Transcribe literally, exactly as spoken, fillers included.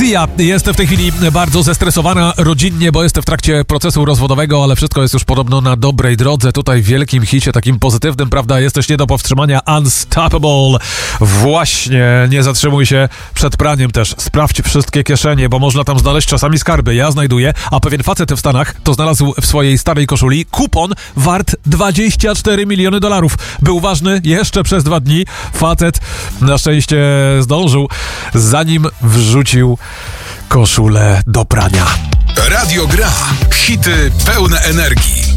Sia jest w tej chwili bardzo zestresowana rodzinnie, bo jest w trakcie procesu rozwodowego, ale wszystko jest już podobno na dobrej drodze. Tutaj w wielkim hicie, takim pozytywnym, prawda, jesteś nie do powstrzymania, Unstoppable. Właśnie, nie zatrzymuj się przed praniem też. Sprawdź wszystkie kieszenie, bo można tam znaleźć czasami skarby. Ja znajduję, a pewien facet w Stanach to znalazł w swojej starej koszuli kupon wart dwadzieścia cztery miliony dolarów. Był ważny jeszcze przez dwa dni. Facet na szczęście zdążył, zanim wrzucił koszulę do prania. Radio Gra. Hity pełne energii.